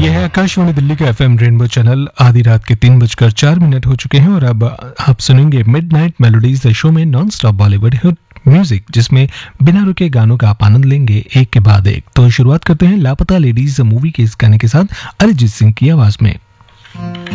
यह है आकाशवाणी दिल्ली का एफएम रेनबो चैनल। आधी रात के 3:04 हो चुके हैं और अब आप सुनेंगे मिडनाइट मेलोडीज द शो में non stop Bollywood hit music, जिसमें बिना रुके गानों का आप आनंद लेंगे एक के बाद एक। तो शुरुआत करते हैं लापता लेडीज मूवी के इस गाने के साथ अरिजीत सिंह की आवाज में।